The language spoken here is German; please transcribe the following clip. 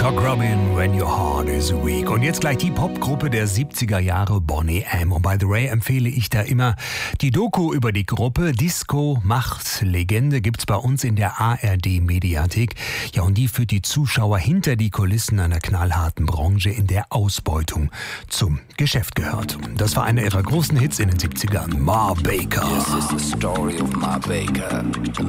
Cock Robin, When Your Heart Is Weak. Und jetzt gleich die Popgruppe der 70er Jahre, Boney M. Und by the way empfehle ich da immer die Doku über die Gruppe. Disco macht Legende, gibt's bei uns in der ARD-Mediathek. Ja, und die führt die Zuschauer hinter die Kulissen einer knallharten Branche, in der Ausbeutung zum Geschäft gehört. Das war einer ihrer großen Hits in den 70ern. Ma Baker. This is the story of Ma Baker.